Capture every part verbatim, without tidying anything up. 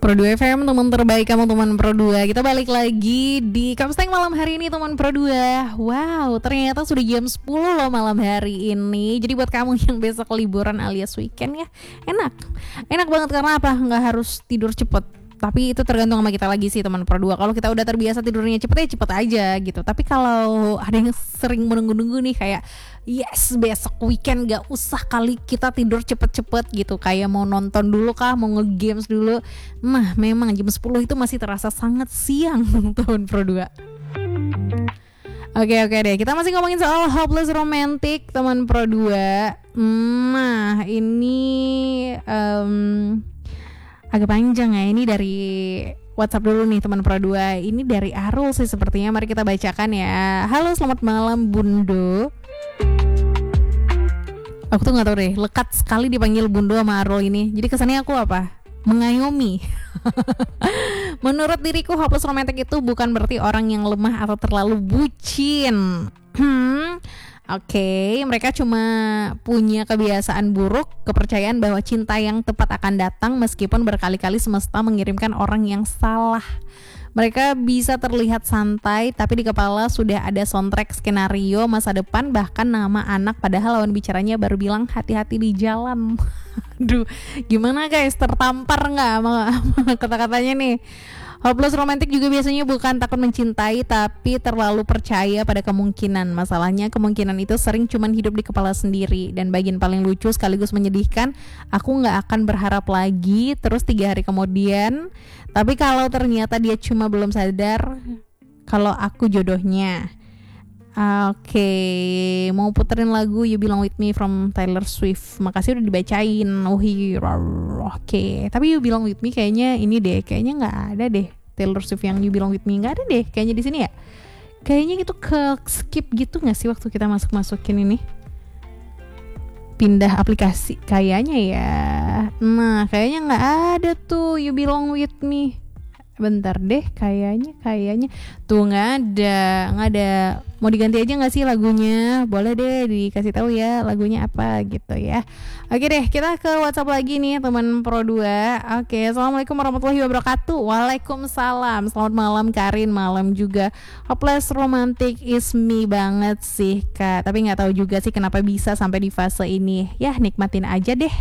Pro dua F M, teman terbaik kamu teman Pro dua. Kita balik lagi di Kapsteng malam hari ini teman Pro dua. Wow, ternyata sudah jam sepuluh loh malam hari ini. Jadi buat kamu yang besok liburan alias weekend ya, enak. Enak banget karena apa? Nggak harus tidur cepet. Tapi itu tergantung sama kita lagi sih teman Pro dua. Kalau kita udah terbiasa tidurnya cepet ya cepet aja gitu. Tapi kalau ada yang sering menunggu-nunggu nih kayak yes besok weekend gak usah kali kita tidur cepet-cepet gitu. Kayak mau nonton dulu kah, mau nge-games dulu. Nah memang jam sepuluh itu masih terasa sangat siang teman Pro dua. Oke oke deh, kita masih ngomongin soal hopeless romantic teman Pro dua. Nah ini um, agak panjang ya, ini dari WhatsApp dulu nih teman Pro dua. Ini dari Arul sih sepertinya, mari kita bacakan ya. Halo selamat malam Bundo. Aku tuh gak tahu deh, lekat sekali dipanggil Bundo sama Arul ini. Jadi kesannya aku apa? Mengayomi. Menurut diriku hopeless romantic itu bukan berarti orang yang lemah atau terlalu bucin. Hmm Oke, okay, mereka cuma punya kebiasaan buruk, kepercayaan bahwa cinta yang tepat akan datang meskipun berkali-kali semesta mengirimkan orang yang salah. Mereka bisa terlihat santai, tapi di kepala sudah ada soundtrack skenario masa depan, bahkan nama anak, padahal lawan bicaranya baru bilang hati-hati di jalan. Aduh, gimana guys, tertampar nggak sama, sama kata-katanya nih? Hopeless romantic juga biasanya bukan takut mencintai, tapi terlalu percaya pada kemungkinan. Masalahnya kemungkinan itu sering cuman hidup di kepala sendiri. Dan bagian paling lucu sekaligus menyedihkan, aku gak akan berharap lagi. Terus tiga hari kemudian, tapi kalau ternyata dia cuma belum sadar kalau aku jodohnya. Oke, okay. Mau puterin lagu You Belong With Me from Taylor Swift. Makasih udah dibacain. Oh, oke okay. Tapi You Belong With Me kayaknya ini deh, kayaknya gak ada deh Taylor Swift yang You Belong With Me. Gak ada deh kayaknya di sini ya. Kayaknya gitu ke skip gitu gak sih waktu kita masuk-masukin ini? Pindah aplikasi kayaknya ya. Nah kayaknya gak ada tuh You Belong With Me. Bentar deh, kayaknya kayaknya tuh nggak ada, nggak ada. Mau diganti aja nggak sih lagunya? Boleh deh dikasih tahu ya lagunya apa gitu ya. Oke deh, kita ke WhatsApp lagi nih teman Pro dua. Oke, assalamualaikum warahmatullahi wabarakatuh. Waalaikumsalam. Selamat malam Karin, malam juga. Hopeless romantic is me banget sih Kak. Tapi nggak tahu juga sih kenapa bisa sampai di fase ini. Ya nikmatin aja deh.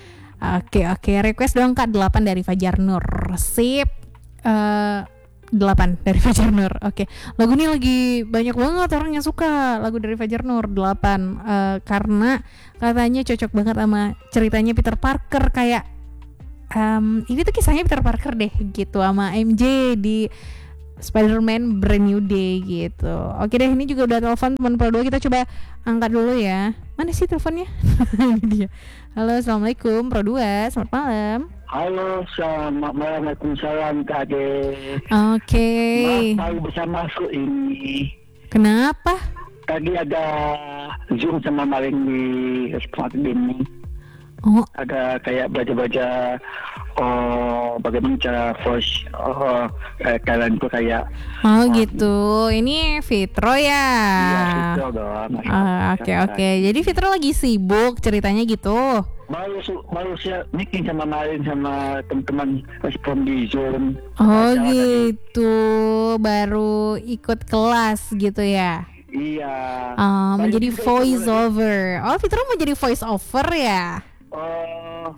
Oke oke, request dong Kak delapan dari Fajar Nur. Sip. Uh, delapan dari Fajar Nur. Oke, okay. Lagu ini lagi banyak banget orang yang suka lagu dari Fajar Nur. Delapan uh, karena katanya cocok banget sama ceritanya Peter Parker. Kayak um, ini tuh kisahnya Peter Parker deh gitu sama M J di Spider-Man Brand New Day gitu. Oke deh, ini juga udah telepon teman Pro dua. Kita coba angkat dulu ya. Mana sih teleponnya? Ini dia. Halo, assalamualaikum Pro dua. Selamat malam. Halo, selamat malam. Waalaikumsalam Kak Ade. Oke. Okay. Maaf baru bisa masuk ini. Kenapa? Tadi ada Zoom sama maling di Smart ini. Oh. Ada kayak baca-baca oh bagaimana cara voice oh kayak kalian tuh kayak oh gitu. Ini Fitro ya. Iya Fitro dong. Oke oke. Jadi Fitro lagi sibuk ceritanya gitu. Baru baru saya meeting sama Marin sama teman-teman respon di Zoom. Oh gitu. Tadi. Baru ikut kelas gitu ya. Iya. Uh, menjadi voice over. Oh Fitro mau jadi voice over ya? Oh,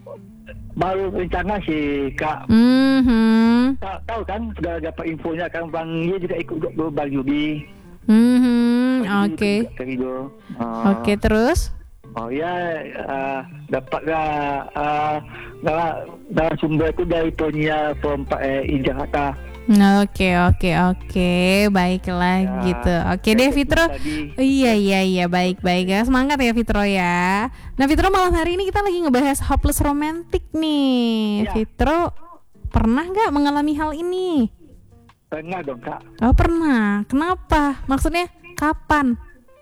baru rencana sih Kak. Mm-hmm. Ta- tahu kan sudah dapat infonya kan Bang Ye juga ikut dulu Bang Yubi. Mm-hmm. Oke. Okay. Uh, Oke okay, terus? Oh ya, uh, dapatlah uh, dalam sumber itu dari Tonia Perempat eh, Jakarta. Oke oke oke, baiklah ya, gitu. Oke deh Fitro. Iya iya iya, baik baik ya, semangat ya Fitro ya. Nah Fitro, malam hari ini kita lagi ngebahas hopeless romantic nih. Ya. Fitro pernah nggak mengalami hal ini? Pernah dong Kak. Oh pernah. Kenapa? Maksudnya kapan?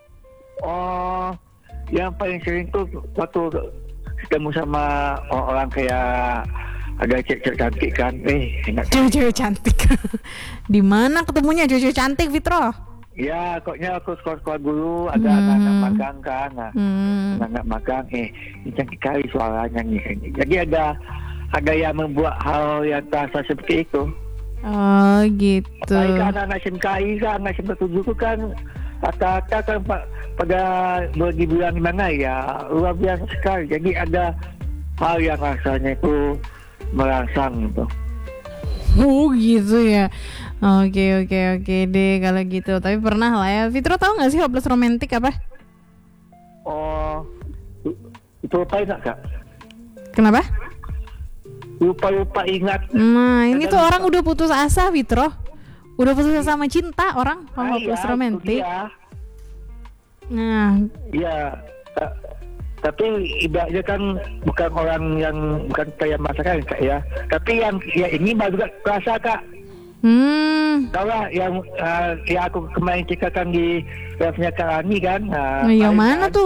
Oh, yang paling sering tuh waktu ketemu sama orang kayak ada cewek cantik kan, eh cewek cantik. Di mana ketemunya cewek cantik Fitro? Ya, koknya aku sekolah-sekolah dulu ada hmm. anak-anak magang kan, nah, hmm. anak-anak magang, eh ini cantik kali suaranya nih. Jadi ada ada yang membuat hal yang terasa seperti itu. Oh gitu. Apalagi kan anak S M K I kan, anak S M K tujuh itu kan rata-rata kan pa- pada bagi bulan mana ya luar biasa sekali. Jadi ada hal yang rasanya itu merangsang gitu. Oh gitu ya. Oke oke oke deh kalau gitu. Tapi pernah lah ya. Fitro tahu nggak sih hopeless romantic apa? Oh, itu apa ingat kak? Kenapa? Lupa-lupa ingat. Nah ini tuh Kadang- orang udah putus asa Fitro. Udah putus asa sama cinta orang Ah, hopeless iya, romantic. itu dia. Nah Iya, ta- tapi ibaratnya kan bukan orang yang bukan kayak masyarakat kak ya. Tapi yang ya ini baru juga kerasa kak. hmm. Tahu lah yang uh, yang aku kemarin ceritakan di live-nya Kak Rani kan. Uh, Nah, yang paling mana kan, tuh?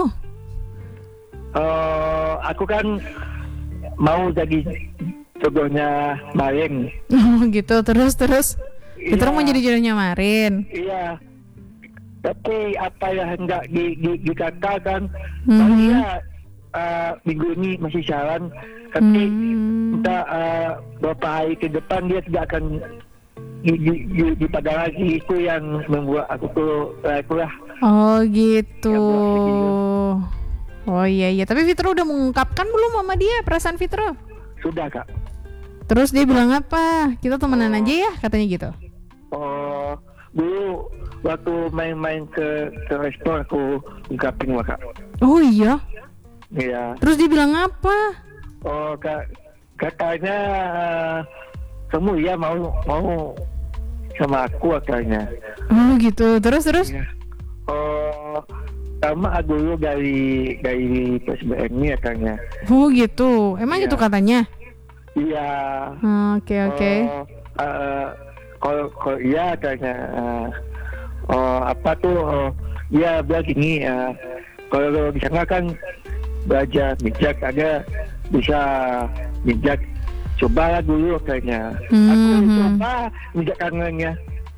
Uh, aku kan mau jadi jodohnya Maring. Oh gitu terus terus. Fitro Iya. mau jadi jodohnya Marin. Iya. Tapi apa yang hendak di, di, dikatakan, Mhm. paling ya uh, minggu ini masih jalan, tapi Hmm. entah uh, beberapa hari ke depan dia tidak akan di, di, di, di pada lagi. Itu yang membuat aku tuh uh, itulah. Oh gitu. Ya, buat video. Oh iya iya. Tapi Fitro udah mengungkapkan belum sama dia perasaan Fitro? Sudah kak. Terus dia bilang apa? Kita temenan aja ya katanya gitu. Oh, dulu waktu main-main ke ke restoran aku ungkapin sama kak. Oh iya. Iya. Terus dia bilang apa? Oh kak, katanya uh, kamu ya mau mau sama aku katanya. Oh gitu. Terus terus. Iya. Oh, sama dulu dari dari P S B N ini katanya. Oh gitu. Emang Iya. gitu katanya? Iya. Oke oke. Oh, uh, kalau kalau iya katanya. Uh, oh apa tuh? Oh, ya bilang gini. Uh, kalau di sana kan belajar bijak ada bisa bijak. Cobalah dulu katanya. Hmm, Aku hmm. coba bijak kangennya.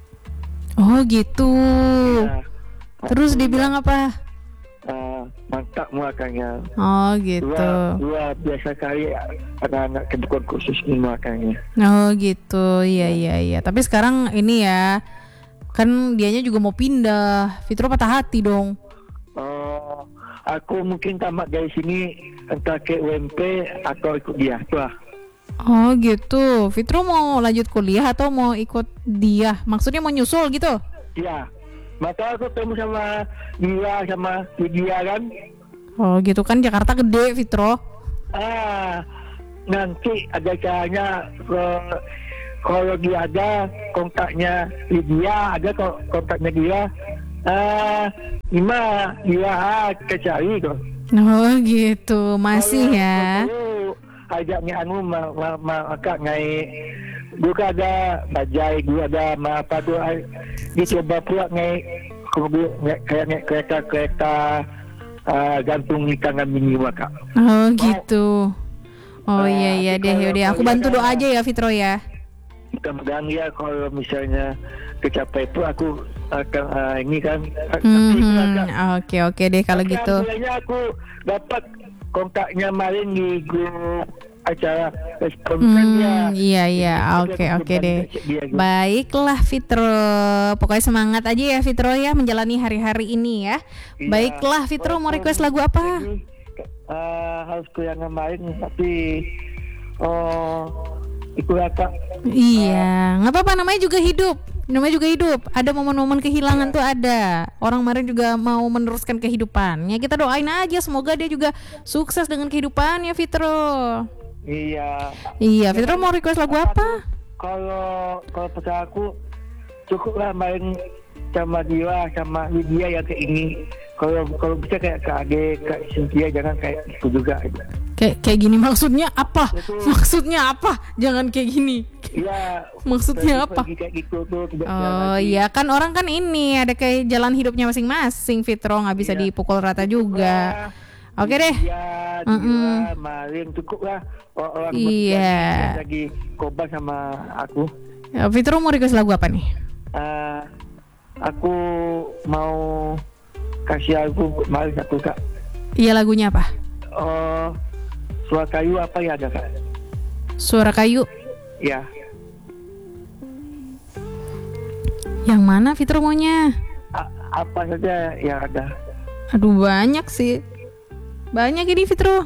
Oh gitu. Ya. Terus dia bilang apa? Uh, mantap makanya. Oh gitu. Luar, luar biasa kali anak-anak kebutuhan khusus ini makanya. Oh gitu. Iya iya iya. Tapi sekarang ini ya, kan dianya juga mau pindah. Fitro patah hati dong. Oh, aku mungkin tamat dari sini entah ke U M P atau ikut dia tuh lah. Oh gitu. Fitro mau lanjut kuliah atau mau ikut dia? Maksudnya mau nyusul gitu? Ya, maka aku ketemu sama dia sama dia kan. Oh gitu kan Jakarta gede Fitro. Ah, nanti ada caranya uh, kalau dia ada kontaknya dia, ada ko- kontaknya dia. Ah, lima dia ah, kecari tuh. Oh gitu. Masih Kalau- ya. kalau ajaknya anu ma ma ma akak ngai buka ada bajai gua ada ma apa tuh ai, dicoba pula ngai kemudian kayak ngai kereta kereta uh, gantung di tangan mini kak. Oh gitu. Oh Ah, iya iya deh. kalau- Yaudah aku kalau bantu ada- doa aja ya Fitro ya. Mudah-mudahan ya kalau misalnya kecapai itu aku akan uh, ini kan tapi Hmm, agak- oke oke deh kalau tapi gitu. alhamdulillahnya aku dapat kontaknya Marin di grup acara respon kan dia. Hmm, iya iya, oke oke deh. Baiklah Fitro, pokoknya semangat aja ya Fitro ya menjalani hari-hari ini ya. Iya. Baiklah Fitro, mau request lagu apa? Uh, harus kuliah main tapi oh itu kak. Iya, nggak apa-apa namanya juga hidup, namanya juga hidup. Ada momen-momen kehilangan tuh ada. Orang kemarin juga mau meneruskan kehidupannya. Kita doain aja semoga dia juga sukses dengan kehidupannya Fitro. Iya. Iya, Fitro mau request lagu apa? Kalau kalau pesan aku cukuplah main sama dia sama Lydia yang kayak ini. Kalau kalau bisa kayak Kak Ade, Kak Cynthia jangan kayak itu juga. Kayak kayak gini maksudnya apa? Itu- Maksudnya apa? Jangan kayak gini. Iya. Maksudnya pergi- apa? pergi kayak gitu tuh. tidak jalan Oh lagi. iya kan orang kan ini ada kayak jalan hidupnya masing-masing Fitro, nggak bisa Iya. dipukul rata juga. Oke deh. Iya, Mm-mm. dia, Marin cukup lah orang Iya. lagi kobar sama aku. Ya, Fitro mau request lagu apa nih? Uh, aku mau kasih album Marin satu kak. Iya lagunya apa? Oh, suara kayu apa ya ada kak? Suara kayu. Ya. Yang mana Fitro maunya? A- apa saja yang ada. Aduh banyak sih. Banyak ini Fitro.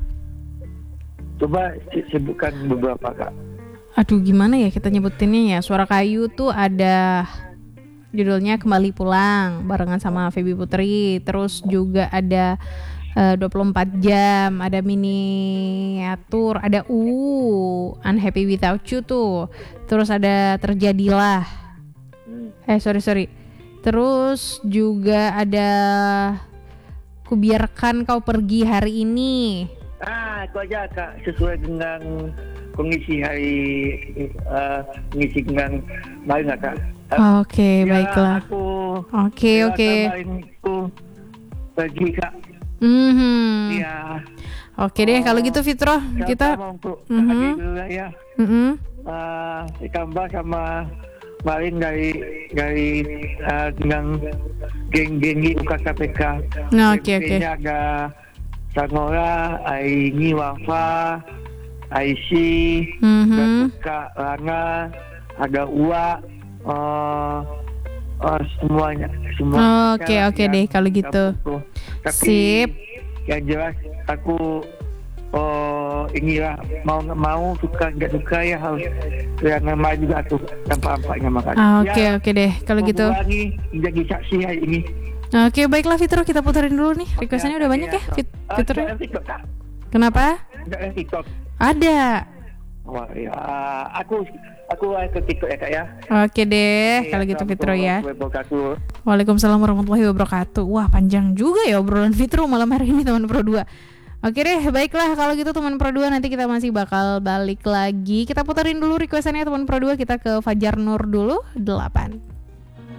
Coba si- sebutkan beberapa Kak. Aduh gimana ya kita nyebutinnya ya. Suara kayu tuh ada judulnya Kembali Pulang barengan sama Feby Putri. Terus juga ada uh, dua puluh empat jam, ada miniatur, ada uh Unhappy Without You tuh. Terus ada Terjadilah. Hmm. Eh sorry sorry. Terus juga ada Kubiarkan Kau Pergi Hari Ini. Ah, itu aja Kak, sesuai dengan kondisi hari uh, kondisi dengan main lah Kak. Uh, Oke, ya, baiklah. Aku Oke, ya, oke. kemarin aku pergi Kak. Mhm. Ya. Oke deh, kalau gitu Fitro, kita Sama untuk Mhm. hari dulu lah ya. Mhm. Uh, ditambah sama kemarin dari dari uh, dengan geng-geng di U K K P K. Nah, oke, oke. Geng-gengnya ada Sanora, Aini, Wafa, Aisy, Mhm. Kak Rana, ada Uwa, uh, uh, semuanya, semua. Oke, oke deh kalau gitu. Tapi Sip. yang jelas aku oh inilah mau nggak mau suka nggak suka ya harus yang nama juga tuh tampak-tampaknya makanya. Ah, Oke, oke deh kalau gitu. Lagi jadi saksi hari ini. Oke, baiklah Fitro, kita puterin dulu nih. Requestannya udah banyak ya, Fit Ah, Fitro. jangan TikTok, Kak. Kenapa? Jangan TikTok. Ada. Wah, ya, aku aku ke TikTok ya Kak ya. Oke deh, kalau gitu Fitro ya. Wabarakatuh. Waalaikumsalam warahmatullahi wabarakatuh. Wah, panjang juga ya obrolan Fitro malam hari ini teman Pro dua. Oke deh, baiklah kalau gitu teman Pro dua, nanti kita masih bakal balik lagi. Kita puterin dulu requestannya teman Pro dua, kita ke Fajar Nur dulu delapan.